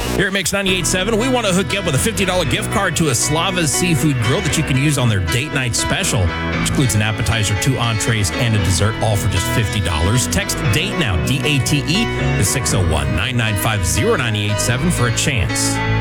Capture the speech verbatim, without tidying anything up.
Here at Mix ninety-eight point seven, we want to hook you up with a fifty dollars gift card to a Slava's Seafood Grill that you can use on their date night special, which includes an appetizer, two entrees, and a dessert, all for just fifty dollars. Text DATE now, D A T E, to six oh one, nine nine five, oh nine eight seven for a chance.